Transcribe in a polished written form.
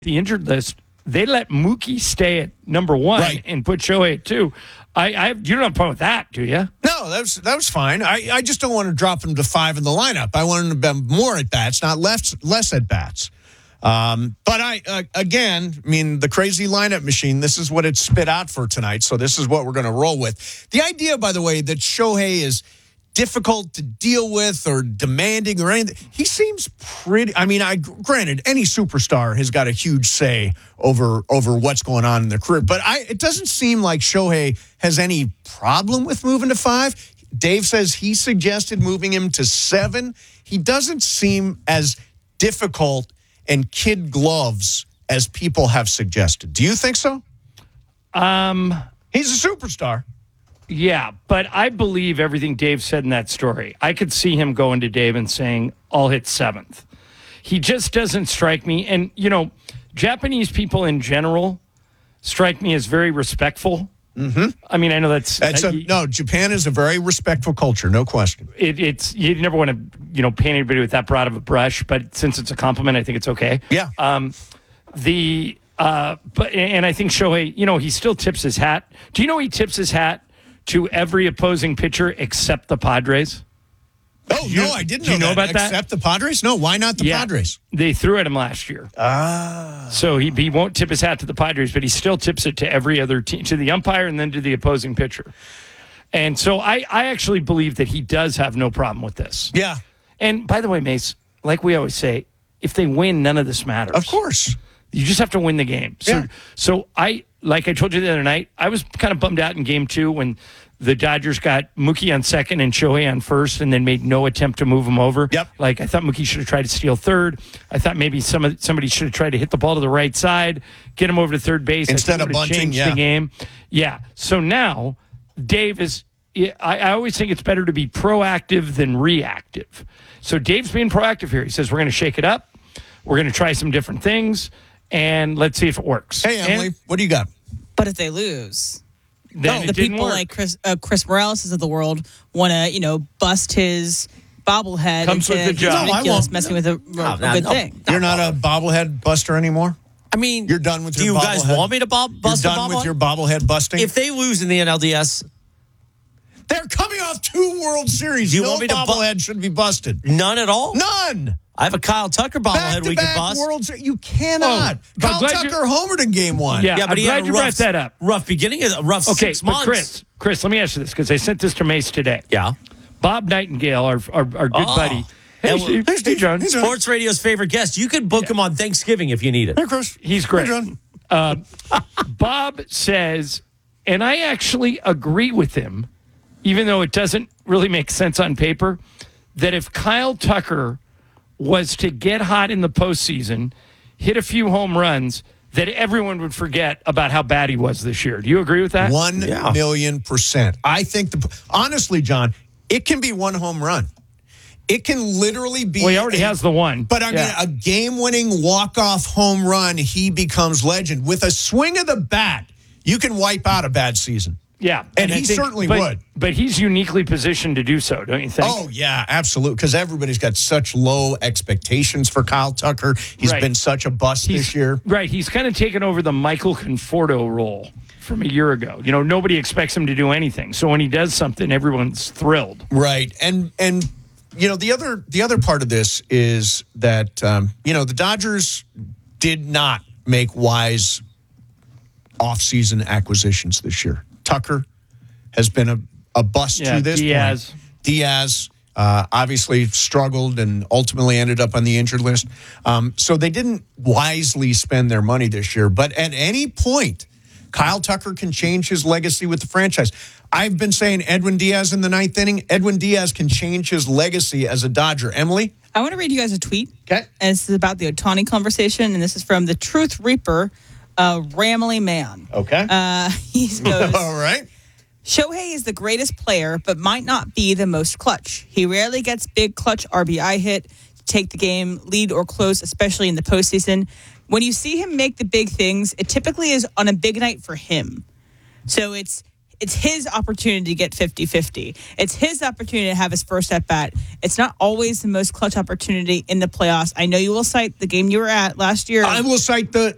the injured list, they let Mookie stay at number 1 and put Shohei at 2. You don't have a problem with that, do you? No, that was fine. I just don't want to drop him to 5 in the lineup. I want him to be more at bats, not less at bats. But the crazy lineup machine, this is what it spit out for tonight. So this is what we're going to roll with. The idea, by the way, that Shohei is difficult to deal with or demanding or anything, he seems pretty. I mean, granted, any superstar has got a huge say over what's going on in their career. But it doesn't seem like Shohei has any problem with moving to 5. Dave says he suggested moving him to 7. He doesn't seem as difficult and kid gloves as people have suggested. Do you think so? He's a superstar. Yeah, but I believe everything Dave said in that story. I could see him going to Dave and saying, I'll hit 7th. He just doesn't strike me. And, Japanese people in general strike me as very respectful. Mm-hmm. I mean, I know Japan is a very respectful culture, no question. It's you never want to, paint anybody with that broad of a brush, but since it's a compliment, I think it's okay. Yeah. And I think Shohei, he still tips his hat. Do you know he tips his hat to every opposing pitcher except the Padres? Oh, no, I didn't know that. Do you know about that? Except the Padres? No, why not the Padres? They threw at him last year. So he won't tip his hat to the Padres, but he still tips it to every other team, to the umpire and then to the opposing pitcher. And so I actually believe that he does have no problem with this. Yeah. And by the way, Mace, like we always say, if they win, none of this matters. Of course. You just have to win the game. So like I told you the other night, I was kind of bummed out in Game 2 when the Dodgers got Mookie on second and Shohei on first and then made no attempt to move him over. Yep. Like, I thought Mookie should have tried to steal third. I thought maybe somebody should have tried to hit the ball to the right side, get him over to third base. Instead of bunting, the game. Yeah. So now, Dave is... I always think it's better to be proactive than reactive. So Dave's being proactive here. He says, we're going to shake it up. We're going to try some different things. And let's see if it works. Hey, Emily, what do you got? But if they lose, then the people like Chris Morales of the world want to, bust his bobblehead. Comes with the job. No, I won't. Messing with a good thing. You're not a bobblehead buster anymore? I mean, you're done with your bobblehead. Do you guys want me to bust You're done with your bobblehead busting? If they lose in the NLDS... They're coming off 2 World Series. You want me to bobblehead should be busted. None at all? None. I have a Kyle Tucker bobblehead we could bust. World Series. You cannot. Kyle Tucker homered in Game 1. Yeah, but he glad you brought that up. Rough beginning, a rough 6 months. Chris, let me ask you this, because I sent this to Mace today. Yeah. Bob Nightingale, our good buddy. Hey, Steve John. Sports Radio's favorite guest. You could book him on Thanksgiving if you need it. Hey, Chris. He's great. Hey, John. Bob says, and I actually agree with him, even though it doesn't really make sense on paper, that if Kyle Tucker was to get hot in the postseason, hit a few home runs, that everyone would forget about how bad he was this year. Do you agree with that? 1,000,000%. I think, honestly, John, it can be 1 home run. It can literally be. Well, he already has the one. But I mean, a game-winning walk-off home run, he becomes legend. With a swing of the bat, you can wipe out a bad season. Yeah. And he certainly would. But he's uniquely positioned to do so, don't you think? Oh, yeah, absolutely. Because everybody's got such low expectations for Kyle Tucker. He's been such a bust this year. Right. He's kind of taken over the Michael Conforto role from a year ago. Nobody expects him to do anything. So when he does something, everyone's thrilled. Right. And the other part of this is that, the Dodgers did not make wise offseason acquisitions this year. Tucker has been a bust to this point. Diaz obviously struggled and ultimately ended up on the injured list. So they didn't wisely spend their money this year. But at any point, Kyle Tucker can change his legacy with the franchise. I've been saying Edwin Diaz in the 9th inning. Edwin Diaz can change his legacy as a Dodger. Emily? I want to read you guys a tweet. Okay. And this is about the Ohtani conversation, and this is from the Truth Reaper, Ramley Man. Okay. He goes, all right. Shohei is the greatest player, but might not be the most clutch. He rarely gets big clutch RBI hit to take the game, lead or close, especially in the postseason. When you see him make the big things, it typically is on a big night for him. So it's his opportunity to get 50-50. It's his opportunity to have his first at-bat. It's not always the most clutch opportunity in the playoffs. I know you will cite the game you were at last year. I will cite the